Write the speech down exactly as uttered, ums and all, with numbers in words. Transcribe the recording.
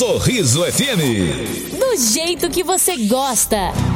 Sorriso F M. Do jeito que você gosta.